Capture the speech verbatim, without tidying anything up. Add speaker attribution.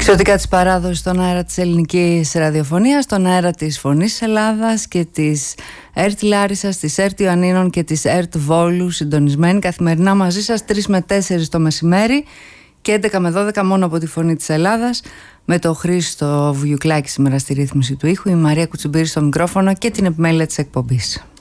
Speaker 1: Εξωτικά της παράδοσης στον αέρα της ελληνικής ραδιοφωνίας, στον αέρα της Φωνής Ελλάδας και της ΕΡΤ Λάρισσας, της ΕΡΤ Ιωαννίνων και της ΕΡΤ Βόλου, συντονισμένοι καθημερινά μαζί σας τρεις με τέσσερις το μεσημέρι και έντεκα με δώδεκα μόνο από τη Φωνή της Ελλάδας, με το Χρήστο Βουγιουκλάκη σήμερα στη ρύθμιση του ήχου, η Μαρία Κουτσουμπύρη στο μικρόφωνο και την επιμέλεια της εκπομπής.